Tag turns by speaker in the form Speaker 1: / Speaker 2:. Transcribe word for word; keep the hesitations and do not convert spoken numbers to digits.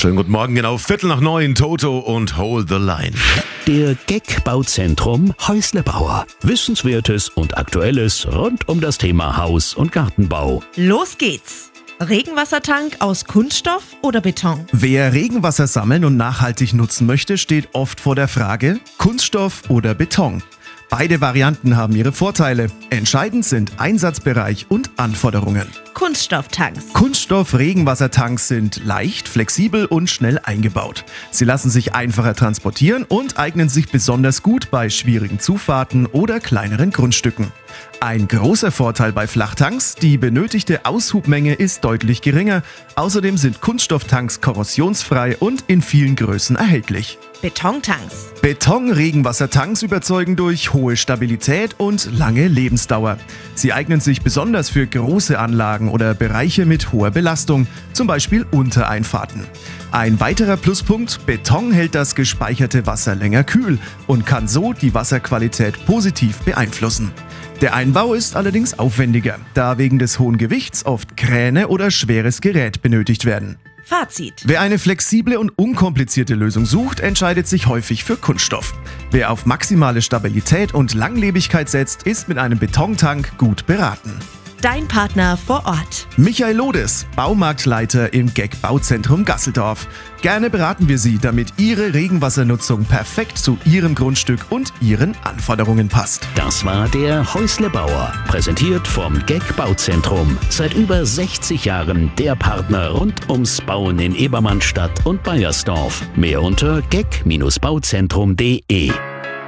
Speaker 1: Schönen guten Morgen, genau Viertel nach neun, Toto und Hold the Line.
Speaker 2: Der G E C Bauzentrum Häuslebauer. Wissenswertes und Aktuelles rund um das Thema Haus- und Gartenbau.
Speaker 3: Los geht's! Regenwassertank aus Kunststoff oder Beton?
Speaker 4: Wer Regenwasser sammeln und nachhaltig nutzen möchte, steht oft vor der Frage, Kunststoff oder Beton. Beide Varianten haben ihre Vorteile. Entscheidend sind Einsatzbereich und Anforderungen.
Speaker 3: Kunststofftanks.
Speaker 4: Kunststoff-Regenwassertanks sind leicht, flexibel und schnell eingebaut. Sie lassen sich einfacher transportieren und eignen sich besonders gut bei schwierigen Zufahrten oder kleineren Grundstücken. Ein großer Vorteil bei Flachtanks, die benötigte Aushubmenge ist deutlich geringer. Außerdem sind Kunststofftanks korrosionsfrei und in vielen Größen erhältlich.
Speaker 3: Betontanks.
Speaker 4: Beton-Regenwassertanks überzeugen durch hohe Stabilität und lange Lebensdauer. Sie eignen sich besonders für große Anlagen oder Bereiche mit hoher Belastung, zum Beispiel Untereinfahrten. Ein weiterer Pluspunkt: Beton hält das gespeicherte Wasser länger kühl und kann so die Wasserqualität positiv beeinflussen. Der Einbau ist allerdings aufwendiger, da wegen des hohen Gewichts oft Kräne oder schweres Gerät benötigt werden.
Speaker 3: Fazit.
Speaker 4: Wer eine flexible und unkomplizierte Lösung sucht, entscheidet sich häufig für Kunststoff. Wer auf maximale Stabilität und Langlebigkeit setzt, ist mit einem Betontank gut beraten.
Speaker 3: Dein Partner vor Ort.
Speaker 4: Michael Lodes, Baumarktleiter im G E C Bauzentrum Gasseldorf. Gerne beraten wir Sie, damit Ihre Regenwassernutzung perfekt zu Ihrem Grundstück und Ihren Anforderungen passt.
Speaker 2: Das war der Häuslebauer, präsentiert vom G E C Bauzentrum. Seit über sechzig Jahren der Partner rund ums Bauen in Ebermannstadt und Baiersdorf. Mehr unter gec Bauzentrum punkt de.